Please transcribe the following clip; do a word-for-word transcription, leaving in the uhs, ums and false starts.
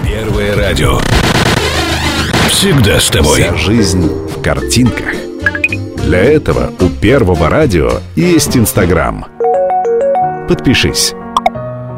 Первое радио. Всегда с тобой. Вся жизнь в картинках. Для этого у Первого радио есть Инстаграм. Подпишись.